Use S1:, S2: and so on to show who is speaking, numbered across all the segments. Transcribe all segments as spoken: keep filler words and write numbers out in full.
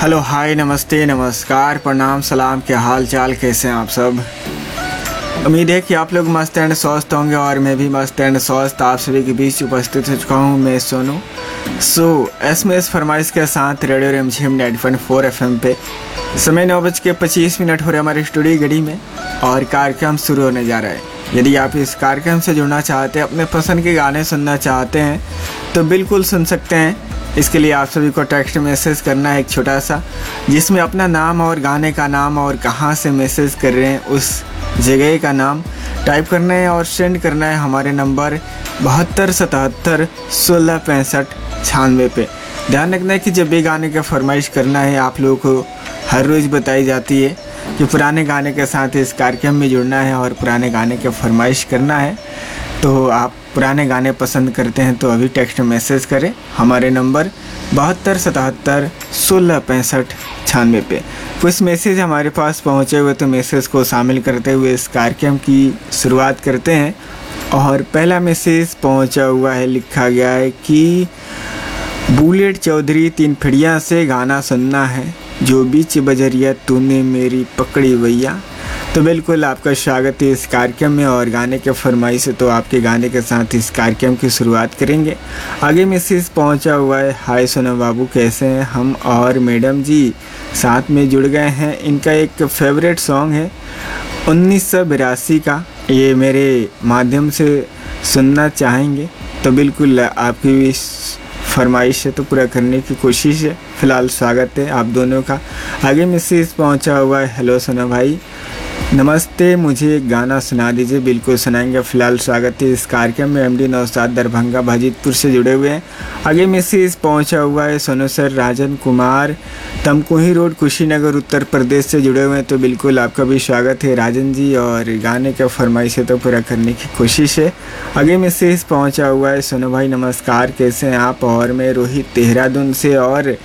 S1: Hello hi नमस्ते नमस्कार प्रणाम सलाम, क्या हाल चाल, कैसे हैं आप सब। उम्मीद है कि आप लोग मस्त एंड स्वस्थ होंगे और मैं भी मस्त एंड स्वस्थ आप सभी के बीच उपस्थित हो चुका हूँ। मैं सोनू सो एस में एस फरमाइश के साथ रेडियो रिमझिम ninety point four F M पे समय नौ बज के पच्चीस मिनट हो रहे हमारे स्टूडियो घड़ी में और कार्यक्रम शुरू होने जा रहा है। यदि आप इस कार्यक्रम से जुड़ना चाहते हैं, अपने पसंद के गाने सुनना चाहते हैं तो बिल्कुल सुन सकते हैं। इसके लिए आप सभी को टेक्स्ट मैसेज करना है एक छोटा सा, जिसमें अपना नाम और गाने का नाम और कहाँ से मैसेज कर रहे हैं उस जगह का नाम टाइप करना है और सेंड करना है हमारे नंबर बहत्तर सतहत्तर सोलह पैंसठ छियानवे पे। ध्यान रखना है कि जब भी गाने का फरमाइश करना है आप लोगों को हर रोज़ बताई जाती है कि पुराने गाने के साथ इस कार्यक्रम में जुड़ना है और पुराने गाने का फरमाइश करना है। तो आप पुराने गाने पसंद करते हैं तो अभी टेक्स्ट मैसेज करें हमारे नंबर बहत्तर सतहत्तर सोलह पैंसठ छियानवे पे। कुछ मैसेज हमारे पास पहुंचे हुए तो मैसेज को शामिल करते हुए इस कार्यक्रम की शुरुआत करते हैं। और पहला मैसेज पहुंचा हुआ है, लिखा गया है कि बुलेट चौधरी तीन फिड़िया से गाना सुनना है, जो बीच बजरिया तूने मेरी पकड़ी भैया। तो बिल्कुल आपका स्वागत है इस कार्यक्रम में और गाने के फरमाइश तो आपके गाने के साथ इस कार्यक्रम की शुरुआत करेंगे। आगे मैसेज पहुंचा हुआ है, हाय सोना बाबू कैसे हैं, हम और मैडम जी साथ में जुड़ गए हैं। इनका एक फेवरेट सॉन्ग है उन्नीस सौ बिरासी का, ये मेरे माध्यम से सुनना चाहेंगे। तो बिल्कुल आपकी इस फरमाइश है तो पूरा करने की कोशिश है। फ़िलहाल स्वागत है आप दोनों का। आगे मैसेज पहुंचा हुआ है, हेलो सोना भाई नमस्ते, मुझे एक गाना सुना दीजिए। बिल्कुल सुनाएंगे। फ़िलहाल स्वागत है इस कार्यक्रम में। एमडी नौशाद दरभंगा भाजीपुर से जुड़े हुए हैं। आगे मैसेज पहुंचा हुआ है, सोनू सर राजन कुमार तमकुही रोड कुशीनगर उत्तर प्रदेश से जुड़े हुए हैं। तो बिल्कुल आपका भी स्वागत है राजन जी और गाने का फरमाइश है तो पूरा करने की कोशिश है। आगे मैसेज पहुँचा हुआ है, सोनू भाई नमस्कार कैसे हैं आप, और मैं रोहित देहरादून से और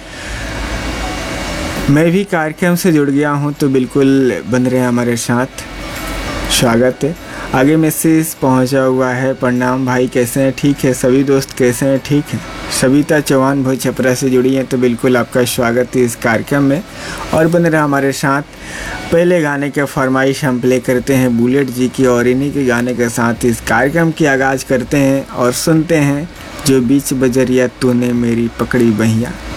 S1: मैं भी कार्यक्रम से जुड़ गया हूं तो बिल्कुल बन रहे हैं हमारे साथ, स्वागत है। आगे मैसेज पहुंचा हुआ है, प्रणाम भाई कैसे हैं, ठीक है सभी दोस्त कैसे हैं, ठीक है। सविता चौहान भोज छपरा से जुड़ी हैं तो बिल्कुल आपका स्वागत है इस कार्यक्रम में और बन रहे हमारे साथ। पहले गाने के फरमाइश हम प्ले करते हैं बुलेट जी की और इन्हीं के गाने के साथ इस कार्यक्रम की आगाज़ करते हैं और सुनते हैं, जो बीच बजरिया तूने मेरी पकड़ी बहिया।